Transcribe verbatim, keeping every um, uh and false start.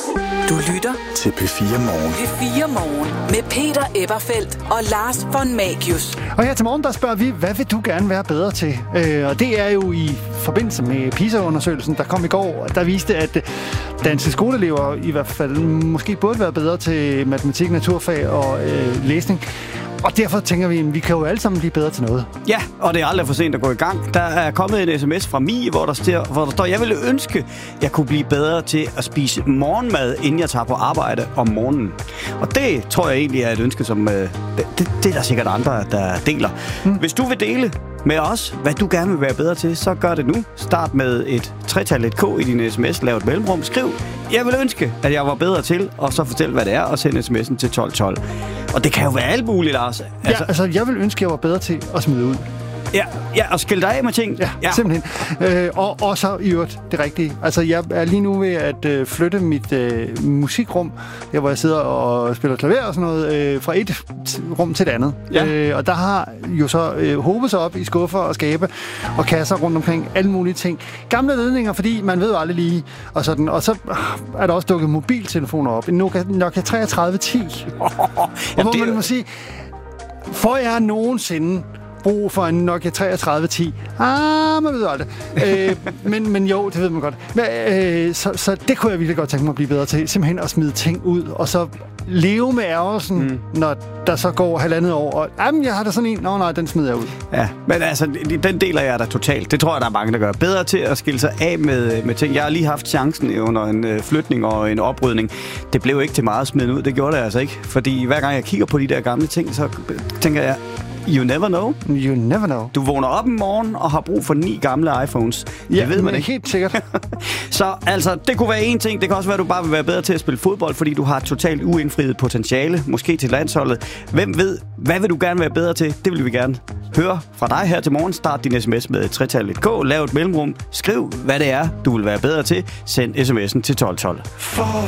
Du lytter til P fire Morgen. P fire Morgen med Peter Eberfeldt og Lars von Magius. Og her til morgen, der spørger vi, hvad vil du gerne være bedre til? Øh, og det er jo i forbindelse med PISA-undersøgelsen, der kom i går, der viste, at danske skoleelever i hvert fald måske burde være bedre til matematik, naturfag og øh, læsning. Og derfor tænker vi, at vi kan jo alle sammen blive bedre til noget. Ja, og det er aldrig for sent at gå i gang. Der er kommet en sms fra Mie, hvor der, står, hvor der står, jeg ville ønske, jeg kunne blive bedre til at spise morgenmad, inden jeg tager på arbejde om morgenen. Og det tror jeg egentlig er et ønske, som øh, det, det er der sikkert andre, der deler. Hmm. Hvis du vil dele med os, hvad du gerne vil være bedre til, så gør det nu. Start med et tretal, et K i din sms, lav et mellemrum, skriv, jeg vil ønske, at jeg var bedre til, og så fortæl, hvad det er, og send sms'en til tolv tolv. Og det kan jo være alt muligt, Lars. Altså, ja, altså, jeg vil ønske, at jeg var bedre til at smide ud. Ja, ja, og skille dig af med ting. Ja, ja. Simpelthen. Øh, og, og så i øvrigt det rigtige. Altså, jeg er lige nu ved at øh, flytte mit øh, musikrum, der hvor jeg sidder og spiller klaver og sådan noget, øh, fra et rum til et andet. Ja. Øh, og der har jo så øh, hobet sig op i skuffer og skabe og kasser rundt omkring alle mulige ting. Gamle ledninger, fordi man ved jo aldrig lige, og sådan. Og så er der også dukket mobiltelefoner op. En Nokia, Nokia tredive ti. Oh, og hvor man må sige, får jeg nogensinde brug for en Nokia tredive ti. Ah, man ved aldrig. øh, men, men jo, det ved man godt. Men, øh, så, så det kunne jeg virkelig godt tænke mig at blive bedre til. Simpelthen at smide ting ud, og så leve med ærgelsen, mm. når der så går halvandet år. Og jamen, jeg har da sådan en. Nå, nej, den smider jeg ud. Ja, men altså, den deler jeg da totalt. Det tror jeg, der er mange, der gør. Bedre til at skille sig af med, med ting. Jeg har lige haft chancen under en øh, flytning og en oprydning. Det blev ikke til meget smidt ud. Det gjorde det altså ikke. Fordi hver gang jeg kigger på de der gamle ting, så tænker jeg, you never know. You never know. Du vågner op en morgen og har brug for ni gamle iPhones. Det ja, ved man ikke. Helt sikkert. Så altså, det kunne være en ting. Det kan også være, at du bare vil være bedre til at spille fodbold, fordi du har et totalt uindfriet potentiale. Måske til landsholdet. Hvem ved, hvad vil du gerne være bedre til? Det vil vi gerne høre fra dig her til morgen. Start din sms med et tretal, et K. Lav et mellemrum. Skriv, hvad det er, du vil være bedre til. Send sms'en til tolv tolv. For